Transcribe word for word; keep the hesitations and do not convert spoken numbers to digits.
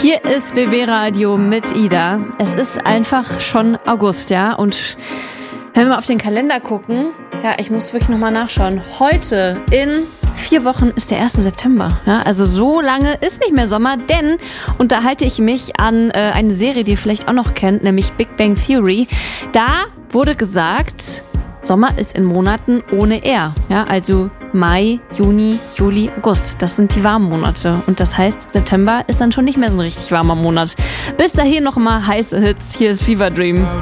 Hier ist B B Radio mit Ida. Es ist einfach schon August, ja, und wenn wir mal auf den Kalender gucken, ja, ich muss wirklich nochmal nachschauen. Heute in vier Wochen ist der erste September. Ja, also so lange ist nicht mehr Sommer, denn unterhalte ich mich an äh, eine Serie, die ihr vielleicht auch noch kennt, nämlich Big Bang Theory. Da wurde gesagt, Sommer ist in Monaten ohne R. Ja, also Mai, Juni, Juli, August. Das sind die warmen Monate. Und das heißt, September ist dann schon nicht mehr so ein richtig warmer Monat. Bis dahin noch mal heiße Hits. Hier ist Fever Dream.